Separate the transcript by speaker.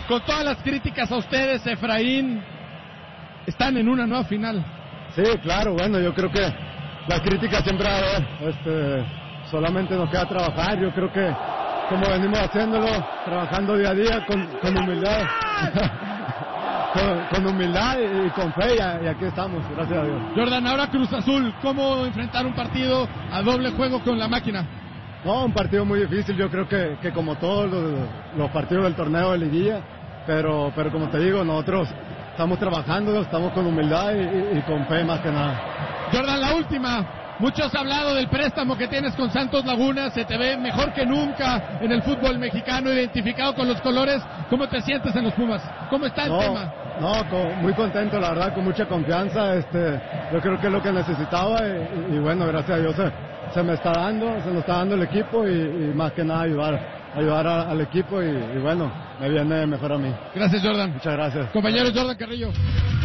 Speaker 1: con todas las críticas a ustedes, Efraín, están en una nueva final.
Speaker 2: Sí, claro, bueno, yo creo que las críticas siempre va a haber, solamente nos queda trabajar. Yo creo que como venimos haciéndolo, trabajando día a día con humildad, con humildad y con fe, y aquí estamos, gracias a Dios.
Speaker 1: Jordan, ahora Cruz Azul, ¿cómo enfrentar un partido a doble juego con la máquina?
Speaker 2: No, un partido muy difícil, yo creo que como todos los partidos del torneo de liguilla, pero como te digo, nosotros estamos trabajando, estamos con humildad y con fe más que nada.
Speaker 1: Jordan, la última. Muchos han hablado del préstamo que tienes con Santos Laguna, se te ve mejor que nunca en el fútbol mexicano, identificado con los colores. ¿Cómo te sientes en los Pumas? ¿Cómo está el tema?
Speaker 2: Muy contento, la verdad, con mucha confianza. Yo creo que es lo que necesitaba y bueno, gracias a Dios se me está dando el equipo y más que nada ayudar al equipo y bueno, me viene mejor a mí.
Speaker 1: Gracias, Jordan.
Speaker 2: Muchas gracias.
Speaker 1: Compañero Jordan Carrillo.